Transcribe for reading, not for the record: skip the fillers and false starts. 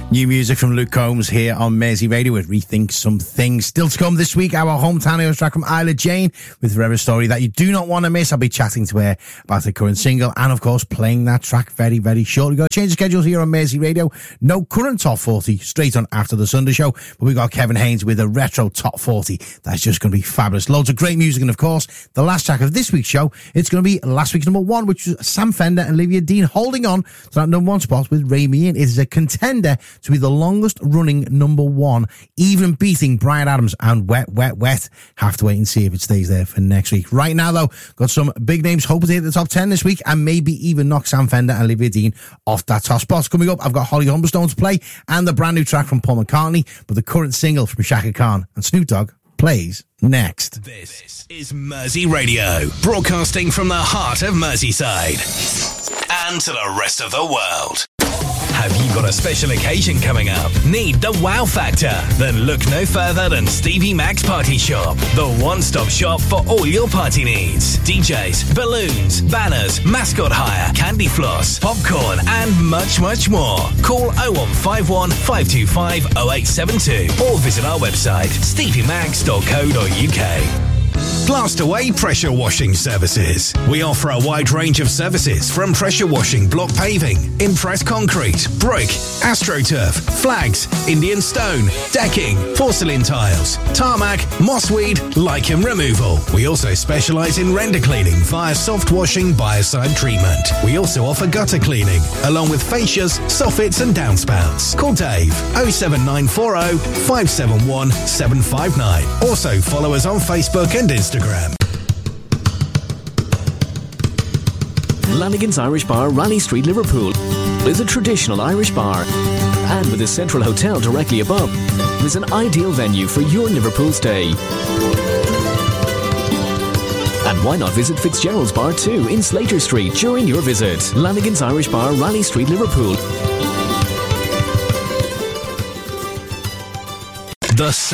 New music from Luke Combs here on Mersey Radio with Rethink Some Things. Still to come this week, our hometown heroes track from Isla Jane with Forever Story that you do not want to miss. I'll be chatting to her about her current single and, of course, playing that track very, very shortly. Got to change the schedules here on Mersey Radio. No current Top 40, straight on after the Sunday show. But we've got Kevin Haynes with a retro Top 40. That's just going to be fabulous. Loads of great music. And, of course, the last track of this week's show, it's going to be last week's number one, which was Sam Fender and Olivia Dean holding on to that number one spot with Ray Me In. It is a contender to be the longest running number one, even beating Bryan Adams and Wet, Wet, Wet. Have to wait and see if it stays there for next week. Right now, though, got some big names hoping to hit the top 10 this week and maybe even knock Sam Fender and Olivia Dean off that top spot. Coming up, I've got Holly Humberstone to play and the brand new track from Paul McCartney, but the current single from Shaka Khan and Snoop Dogg plays next. This is Mersey Radio, broadcasting from the heart of Merseyside and to the rest of the world. Have you got a special occasion coming up? Need the wow factor? Then look no further than Stevie Mac's Party Shop, the one-stop shop for all your party needs. DJs, balloons, banners, mascot hire, candy floss, popcorn and much, much more. Call 0151 525 0872 or visit our website steviemacs.co.uk. Blastaway Pressure Washing Services. We offer a wide range of services from pressure washing, block paving, impressed concrete, brick, AstroTurf, flags, Indian stone, decking, porcelain tiles, tarmac, mossweed, lichen removal. We also specialise in render cleaning via soft washing biocide treatment. We also offer gutter cleaning, along with fascias, soffits and downspouts. Call Dave 07940 571 759. Also follow us on Facebook and Instagram. Lanigan's Irish Bar, Raleigh Street, Liverpool is a traditional Irish bar, and with a central hotel directly above, is an ideal venue for your Liverpool stay. And why not visit Fitzgerald's Bar too in Slater Street during your visit? Lanigan's Irish Bar, Raleigh Street, Liverpool. The